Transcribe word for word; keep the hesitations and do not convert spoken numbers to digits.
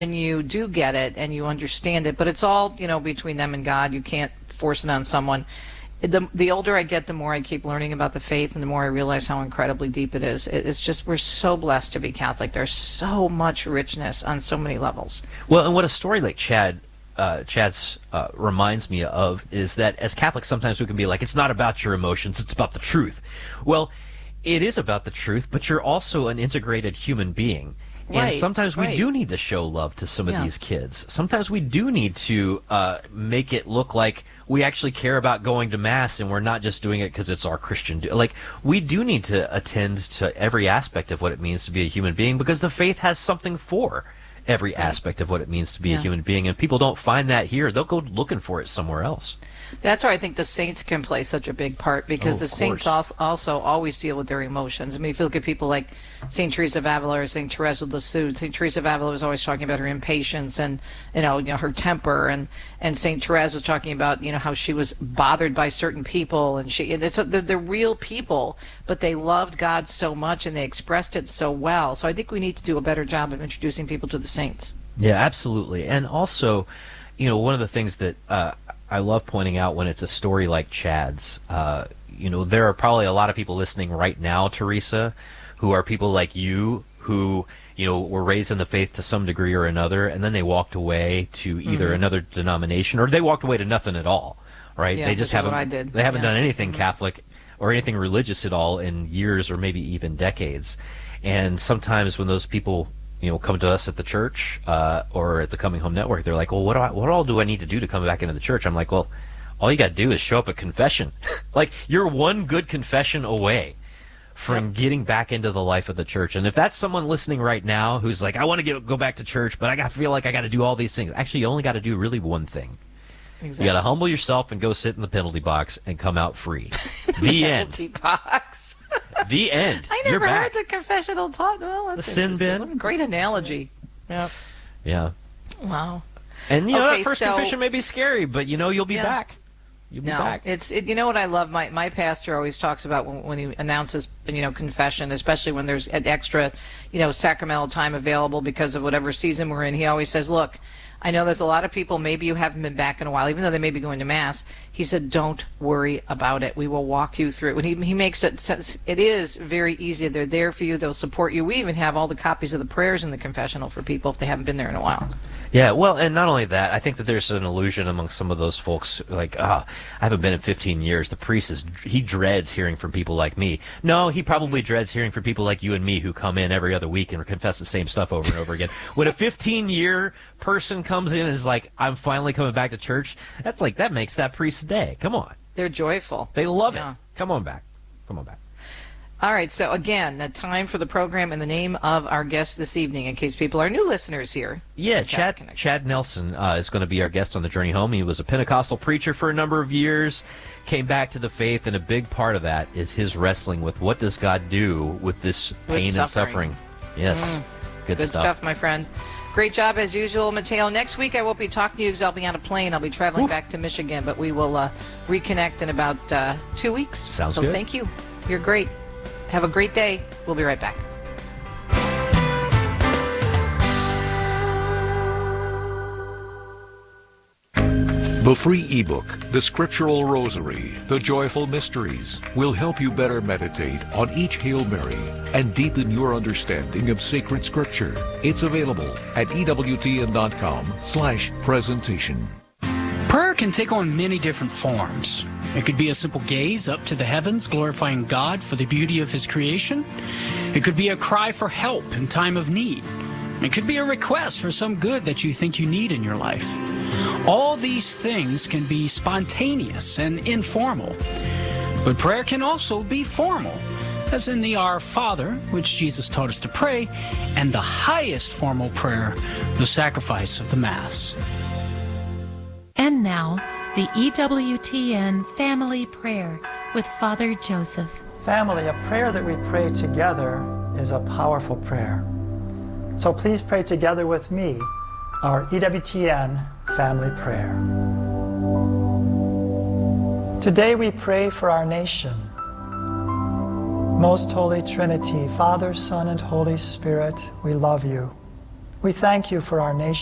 and you do get it and you understand it, but it's all, you know, between them and God. You can't force it on someone. The, the older I get, the more I keep learning about the faith, and the more I realize how incredibly deep it is. It, it's just, we're so blessed to be Catholic. There's so much richness on so many levels. Well, and what a story like Chad uh, Chad's uh, reminds me of is that as Catholics, sometimes we can be like, it's not about your emotions, it's about the truth. Well, it is about the truth, but you're also an integrated human being. And right, sometimes we right. do need to show love to some of Yeah. these kids. Sometimes we do need to uh, make it look like we actually care about going to Mass and we're not just doing it because it's our Christian. Do- like, we do need to attend to every aspect of what it means to be a human being, because the faith has something for every Right. aspect of what it means to be Yeah. a human being. And people don't find that here. They'll go looking for it somewhere else. That's why I think the saints can play such a big part, because Oh, the of saints course. also, also always deal with their emotions. I mean, if you look at people like Saint Teresa of Avila or Saint Teresa of Lisieux, Saint Teresa of Avila was always talking about her impatience and, you know, you know her temper, and, and Saint Teresa was talking about, you know, how she was bothered by certain people, and she and it's, they're, they're real people, but they loved God so much and they expressed it so well. So I think we need to do a better job of introducing people to the saints. Yeah, absolutely. And also, you know, one of the things that uh, I love pointing out when it's a story like Chad's, uh, you know, there are probably a lot of people listening right now, Teresa, who are people like you who, you know, were raised in the faith to some degree or another, and then they walked away to either Mhm. another denomination, or they walked away to nothing at all, right? Yeah, they just which is haven't what I did. they haven't Yeah. done anything Mhm. Catholic or anything religious at all in years or maybe even decades. And sometimes when those people, you know, come to us at the church uh, or at the Coming Home Network, they're like, well, what do I, what all do I need to do to come back into the church? I'm like, well, all you got to do is show up at confession. Like, you're one good confession away from Yep. getting back into the life of the church. And if that's someone listening right now who's like, I want to get, go back to church, but I got feel like I got to do all these things. Actually, you only got to do really one thing. Exactly. You got to humble yourself and go sit in the penalty box and come out free. The end. Penalty box. The end. I You're never back. heard the confessional taught. Well, that's The sin interesting. bin. What a great analogy. Yeah. Yeah. Wow. And, you know, Okay, that first so- confession may be scary, but, you know, you'll be Yeah. back. You'll be No, back. it's it, you know what I love. My my pastor always talks about when, when he announces, you know, confession, especially when there's an extra, you know, sacramental time available because of whatever season we're in. He always says, "Look, I know there's a lot of people. Maybe you haven't been back in a while, even though they may be going to Mass." He said, "Don't worry about it. We will walk you through it." When he he makes it, it is very easy. They're there for you. They'll support you. We even have all the copies of the prayers in the confessional for people if they haven't been there in a while. Yeah, well, and not only that, I think that there's an illusion among some of those folks, like, ah, I haven't been in fifteen years. The priest is, he dreads hearing from people like me. No, he probably dreads hearing from people like you and me who come in every other week and confess the same stuff over and over again. When a fifteen-year person comes in and is like, I'm finally coming back to church, that's like, that makes that priest's day. Come on. They're joyful. They love Yeah. it. Come on back. Come on back. All right, so again, the time for the program and the name of our guest this evening, in case people are new listeners here. Yeah, Catholic Chad Connection. Chad Nelson uh, is going to be our guest on the journey home. He was a Pentecostal preacher for a number of years, came back to the faith, and a big part of that is his wrestling with what does God do with this With pain and suffering. suffering. Yes, good, Good stuff. stuff, my friend. Great job as usual, Mateo. Next week I won't be talking to you because I'll be on a plane. I'll be traveling back to Michigan, but we will uh, reconnect in about uh, two weeks. Sounds so good. thank you. You're great. Have a great day. We'll be right back. The free ebook, The Scriptural Rosary, The Joyful Mysteries, will help you better meditate on each Hail Mary and deepen your understanding of sacred scripture. It's available at ewtn.com slash presentation. Prayer can take on many different forms. It could be a simple gaze up to the heavens, glorifying God for the beauty of His creation. It could be a cry for help in time of need. It could be a request for some good that you think you need in your life. All these things can be spontaneous and informal. But prayer can also be formal, as in the Our Father, which Jesus taught us to pray, and the highest formal prayer, the sacrifice of the Mass. And now, the E W T N Family Prayer with Father Joseph. Family, a prayer that we pray together is a powerful prayer. So please pray together with me our E W T N Family Prayer. Today we pray for our nation. Most Holy Trinity, Father, Son, and Holy Spirit, we love you. We thank you for our nation.